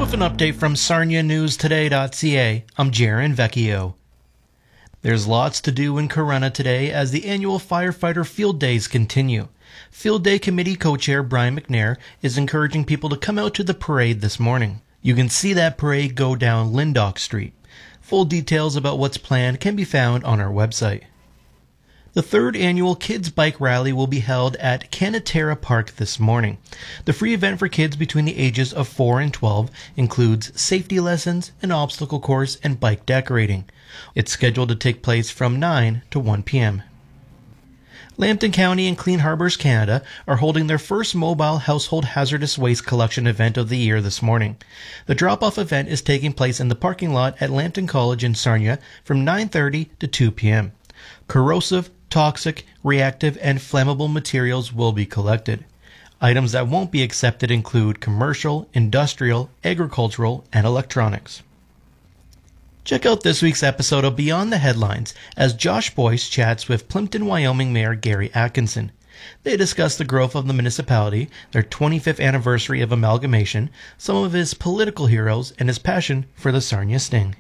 off an update from SarniaNewsToday.ca, I'm Jaron Vecchio. There's lots to do in Corunna today as the annual Firefighter Field Days continue. Field Day Committee Co-Chair Brian McNair is encouraging people to come out to the parade this morning. You can see that parade go down Lyndoch Street. Full details about what's planned can be found on our website. The third annual Kids Bike Rally will be held at Canatera Park this morning. The free event for kids between the ages of 4 and 12 includes safety lessons, an obstacle course, and bike decorating. It's scheduled to take place from 9 to 1 p.m. Lambton County and Clean Harbors Canada are holding their first mobile household hazardous waste collection event of the year this morning. The drop-off event is taking place in the parking lot at Lambton College in Sarnia from 9:30 to 2 p.m. Corrosive, toxic, reactive, and flammable materials will be collected. Items that won't be accepted include commercial, industrial, agricultural, and electronics. Check out this week's episode of Beyond the Headlines as Josh Boyce chats with Plimpton, Wyoming Mayor Gary Atkinson. They discuss the growth of the municipality, their 25th anniversary of amalgamation, some of his political heroes, and his passion for the Sarnia Sting.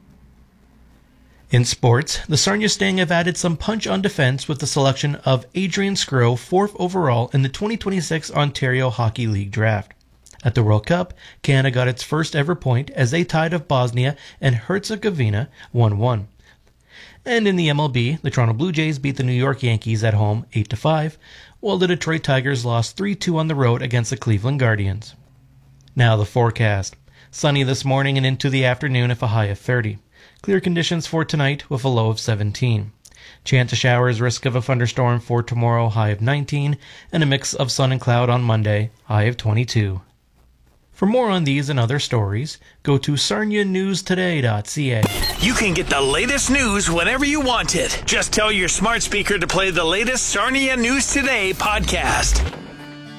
In sports, the Sarnia Sting have added some punch on defense with the selection of Adrian Skro 4th overall in the 2026 Ontario Hockey League draft. At the World Cup, Canada got its first ever point as they tied of Bosnia and Herzegovina 1-1. And in the MLB, the Toronto Blue Jays beat the New York Yankees at home 8-5, while the Detroit Tigers lost 3-2 on the road against the Cleveland Guardians. Now the forecast. Sunny this morning and into the afternoon with a high of 30. Clear conditions for tonight with a low of 17. Chance of showers, risk of a thunderstorm for tomorrow, high of 19, and a mix of sun and cloud on Monday, high of 22. For more on these and other stories, go to SarniaNewsToday.ca. You can get the latest news whenever you want it. Just tell your smart speaker to play the latest Sarnia News Today podcast.